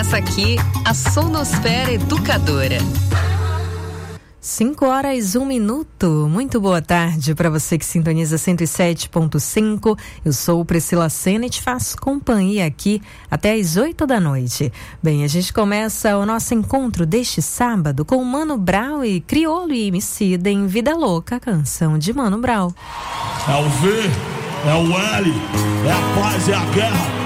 Começa aqui a Sonosfera Educadora. 5:01. Muito boa tarde para você que sintoniza 107.5. Eu sou Priscila Sena e te faço companhia aqui até às 8 da noite. Bem, a gente começa o nosso encontro deste sábado com Mano Brown e Criolo e Emicida em Vida Louca, canção de Mano Brown. É o V, é o L, é a paz, é a guerra.